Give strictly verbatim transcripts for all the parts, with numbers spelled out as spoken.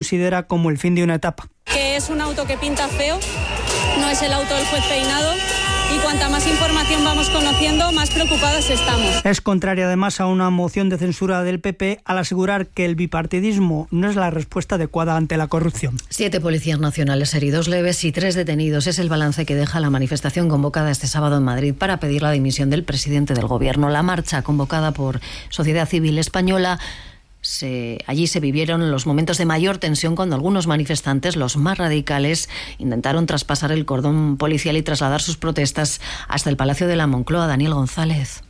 considera como el fin de una etapa. Que es un auto que pinta feo, no es el auto del juez Peinado, y cuanta más información vamos conociendo, más preocupados estamos. Es contraria además a una moción de censura del P P al asegurar que el bipartidismo no es la respuesta adecuada ante la corrupción. Siete policías nacionales heridos leves y tres detenidos es el balance que deja la manifestación convocada este sábado en Madrid para pedir la dimisión del presidente del Gobierno. La marcha convocada por Sociedad Civil Española Se, allí se vivieron los momentos de mayor tensión cuando algunos manifestantes, los más radicales, intentaron traspasar el cordón policial y trasladar sus protestas hasta el Palacio de la Moncloa. Daniel González.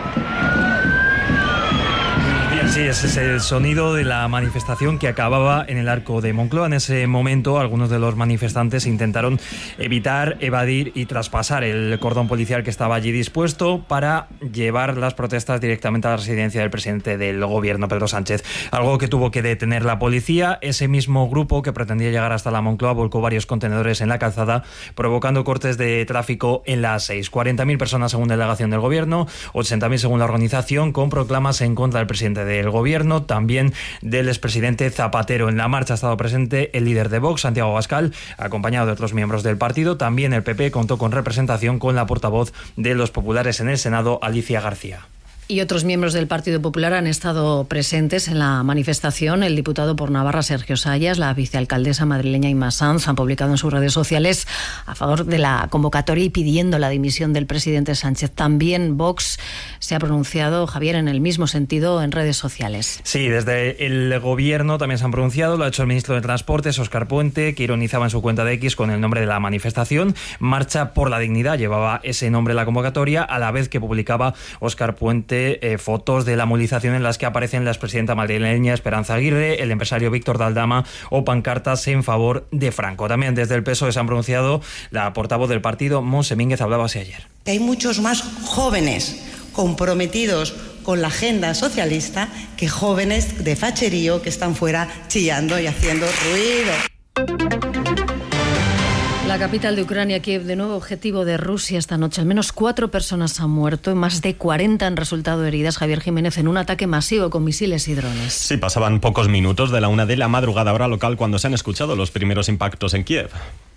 Sí, ese es el sonido de la manifestación que acababa en el Arco de Moncloa. En ese momento, algunos de los manifestantes intentaron evitar, evadir y traspasar el cordón policial que estaba allí dispuesto para llevar las protestas directamente a la residencia del presidente del Gobierno, Pedro Sánchez. Algo que tuvo que detener la policía. Ese mismo grupo que pretendía llegar hasta la Moncloa volcó varios contenedores en la calzada, provocando cortes de tráfico en la A seis. cuarenta mil personas según delegación del Gobierno, ochenta mil según la organización, con proclamas en contra del presidente de el Gobierno, también del expresidente Zapatero. En la marcha ha estado presente el líder de Vox, Santiago Abascal, acompañado de otros miembros del partido. También el P P contó con representación con la portavoz de los populares en el Senado, Alicia García. Y otros miembros del Partido Popular han estado presentes en la manifestación. El diputado por Navarra, Sergio Sayas, la vicealcaldesa madrileña Inma Sanz han publicado en sus redes sociales a favor de la convocatoria y pidiendo la dimisión del presidente Sánchez. También Vox se ha pronunciado, Javier, en el mismo sentido en redes sociales. Sí, desde el Gobierno también se han pronunciado. Lo ha hecho el ministro de Transportes, Óscar Puente, que ironizaba en su cuenta de X con el nombre de la manifestación. Marcha por la Dignidad llevaba ese nombre en la convocatoria, a la vez que publicaba Óscar Puente Eh, fotos de la movilización en las que aparecen la expresidenta madrileña Esperanza Aguirre, el empresario Víctor Daldama o pancartas en favor de Franco. También desde el P S O E se han pronunciado. La portavoz del partido, Montse Mínguez, hablaba así ayer. Hay muchos más jóvenes comprometidos con la agenda socialista que jóvenes de facherío que están fuera chillando y haciendo ruido. La capital de Ucrania, Kiev, de nuevo objetivo de Rusia esta noche. Al menos cuatro personas han muerto y más de cuarenta han resultado heridas, Javier Jiménez, en un ataque masivo con misiles y drones. Sí, pasaban pocos minutos de la una de la madrugada hora local cuando se han escuchado los primeros impactos en Kiev.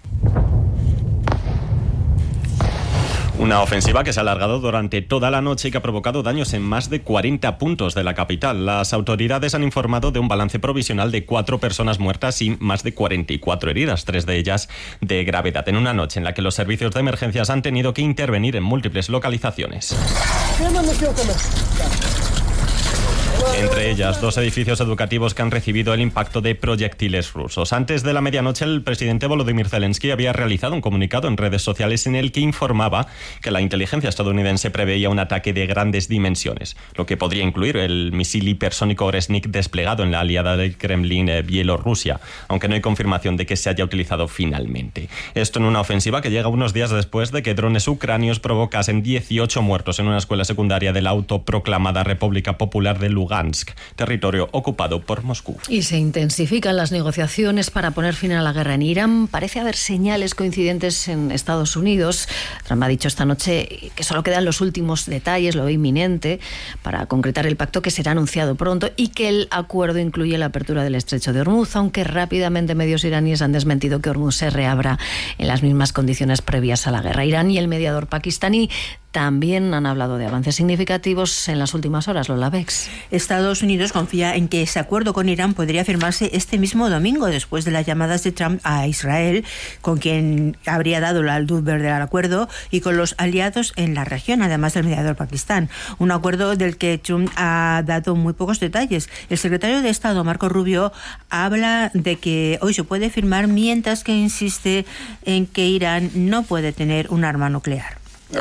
Una ofensiva que se ha alargado durante toda la noche y que ha provocado daños en más de cuarenta puntos de la capital. Las autoridades han informado de un balance provisional de cuatro personas muertas y más de cuarenta y cuatro heridas, tres de ellas de gravedad, en una noche en la que los servicios de emergencias han tenido que intervenir en múltiples localizaciones. Entre ellas, dos edificios educativos que han recibido el impacto de proyectiles rusos. Antes de la medianoche, el presidente Volodymyr Zelensky había realizado un comunicado en redes sociales en el que informaba que la inteligencia estadounidense preveía un ataque de grandes dimensiones, lo que podría incluir el misil hipersónico Oresnik desplegado en la aliada del Kremlin, eh, Bielorrusia, aunque no hay confirmación de que se haya utilizado finalmente. Esto en una ofensiva que llega unos días después de que drones ucranios provocasen dieciocho muertos en una escuela secundaria de la autoproclamada República Popular de Lugansk, territorio ocupado por Moscú. Y se intensifican las negociaciones para poner fin a la guerra en Irán. Parece haber señales coincidentes en Estados Unidos. Trump ha dicho esta noche que solo quedan los últimos detalles, lo ve inminente, para concretar el pacto que será anunciado pronto y que el acuerdo incluye la apertura del estrecho de Hormuz, aunque rápidamente medios iraníes han desmentido que Hormuz se reabra en las mismas condiciones previas a la guerra. Irán y el mediador pakistaní también han hablado de avances significativos en las últimas horas, Lola Bex. Estados Unidos confía en que ese acuerdo con Irán podría firmarse este mismo domingo, después de las llamadas de Trump a Israel, con quien habría dado la luz verde al acuerdo, y con los aliados en la región, además del mediador Pakistán. Un acuerdo del que Trump ha dado muy pocos detalles. El secretario de Estado, Marco Rubio, habla de que hoy se puede firmar, mientras que insiste en que Irán no puede tener un arma nuclear.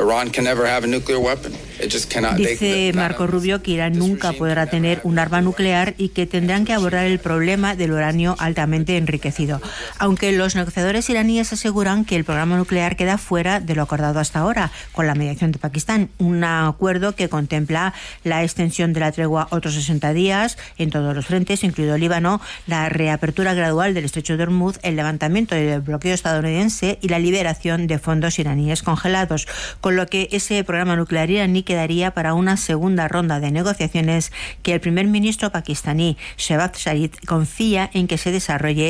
Dice Marco Rubio que Irán nunca podrá tener un arma nuclear y que tendrán que abordar el problema del uranio altamente enriquecido. Aunque los negociadores iraníes aseguran que el programa nuclear queda fuera de lo acordado hasta ahora, con la mediación de Pakistán. Un acuerdo que contempla la extensión de la tregua otros sesenta días en todos los frentes, incluido Líbano, la reapertura gradual del estrecho de Hormuz, el levantamiento del bloqueo estadounidense y la liberación de fondos iraníes congelados, con lo que ese programa nuclear iraní quedaría para una segunda ronda de negociaciones que el primer ministro pakistaní, Shehbaz Sharif, confía en que se desarrolle